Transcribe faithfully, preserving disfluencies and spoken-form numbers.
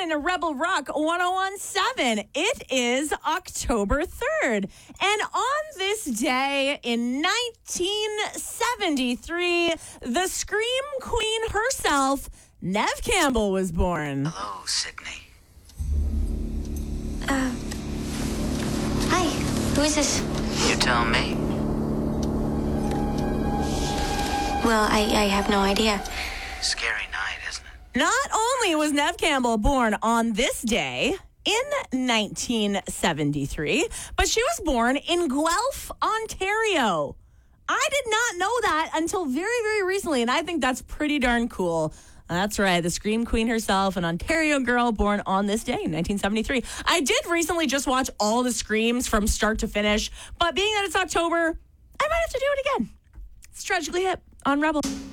morning to Rebel Rock one oh one point seven. It is October third. And on this day in nineteen seventy-three, the Scream Queen herself, Neve Campbell, was born. Hello, Sydney. Uh, hi. Who is this? You tell me. Well, I, I have no idea. Scary night, isn't it? Not only was Neve Campbell born on this day in nineteen seventy-three, but she was born in Guelph, Ontario. I did not know that until very, very recently, and I think that's pretty darn cool. That's right, the Scream Queen herself, an Ontario girl born on this day in nineteen seventy-three. I did recently just watch all the Screams from start to finish, but being that it's October, I might have to do it again. It's Tragically Hip on Rebel.